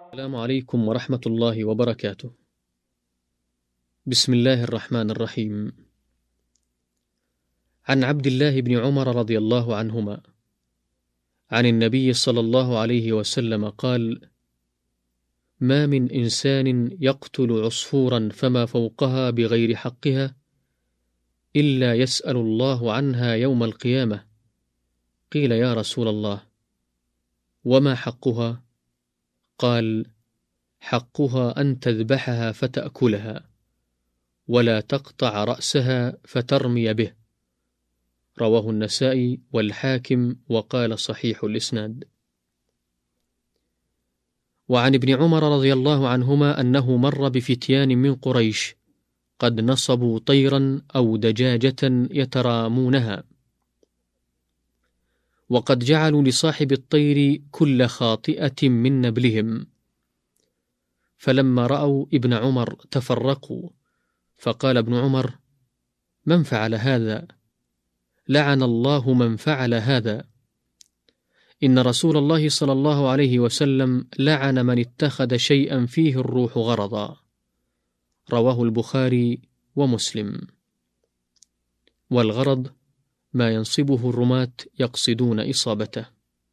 السلام عليكم ورحمة الله وبركاته. بسم الله الرحمن الرحيم. عن عبد الله بن عمر رضي الله عنهما عن النبي صلى الله عليه وسلم قال: ما من إنسان يقتل عصفورا فما فوقها بغير حقها إلا يسأل الله عنها يوم القيامة. قيل: يا رسول الله، وما حقها؟ قال: حقها أن تذبحها فتأكلها، ولا تقطع رأسها فترمي به. رواه النسائي والحاكم وقال صحيح الإسناد. وعن ابن عمر رضي الله عنهما أنه مر بفتيان من قريش قد نصبوا طيرا أو دجاجة يترامونها، وقد جعلوا لصاحب الطير كل خاطئة من نبلهم، فلما رأوا ابن عمر تفرقوا، فقال ابن عمر: من فعل هذا؟ لعن الله من فعل هذا. إن رسول الله صلى الله عليه وسلم لعن من اتخذ شيئا فيه الروح غرضا. رواه البخاري ومسلم. والغرض ما ينصبه الرماة يقصدون إصابته.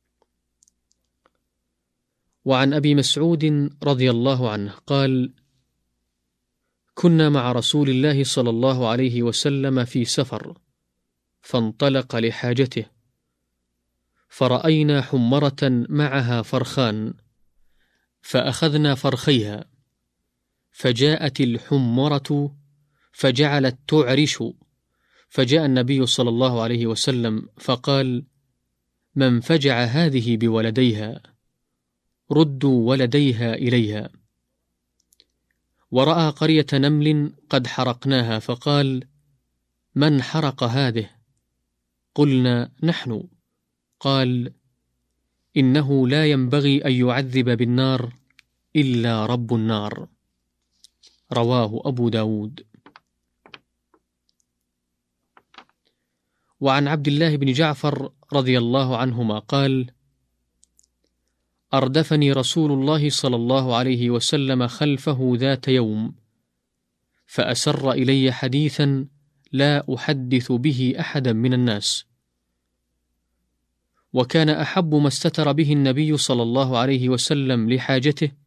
وعن أبي مسعود رضي الله عنه قال: كنا مع رسول الله صلى الله عليه وسلم في سفر، فانطلق لحاجته، فرأينا حمرة معها فرخان، فأخذنا فرخيها، فجاءت الحمرة فجعلت تعرش، فجاء النبي صلى الله عليه وسلم فقال: من فجع هذه بولديها؟ ردوا ولديها إليها. ورأى قرية نمل قد حرقناها، فقال: من حرق هذه؟ قلنا: نحن. قال: إنه لا ينبغي أن يعذب بالنار إلا رب النار. رواه أبو داود. وعن عبد الله بن جعفر رضي الله عنهما قال: أردفني رسول الله صلى الله عليه وسلم خلفه ذات يوم، فأسر إلي حديثا لا أحدث به أحدا من الناس، وكان أحب ما استتر به النبي صلى الله عليه وسلم لحاجته